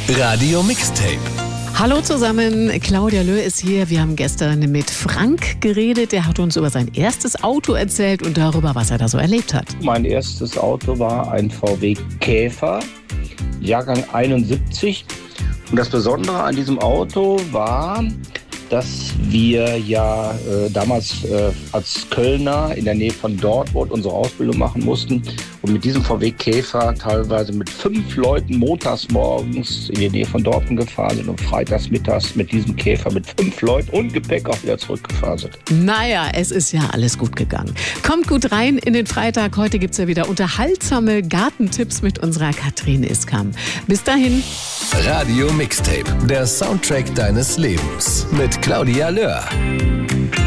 Radio Mixtape. Hallo zusammen, Claudia Löhr ist hier. Wir haben gestern mit Frank geredet. Der hat uns über sein erstes Auto erzählt und darüber, was er da so erlebt hat. Mein erstes Auto war ein VW Käfer, Jahrgang 71. Und das Besondere an diesem Auto war, dass wir ja damals als Kölner in der Nähe von Dortmund unsere Ausbildung machen mussten und mit diesem VW Käfer teilweise mit 5 Leuten montags morgens in die Nähe von Dortmund gefahren sind und freitags mittags mit diesem Käfer mit 5 Leuten und Gepäck auch wieder zurückgefahren sind. Naja, es ist ja alles gut gegangen. Kommt gut rein in den Freitag. Heute gibt's ja wieder unterhaltsame Gartentipps mit unserer Katrin Iskam. Bis dahin. Radio Mixtape, der Soundtrack deines Lebens mit Claudia Löhr.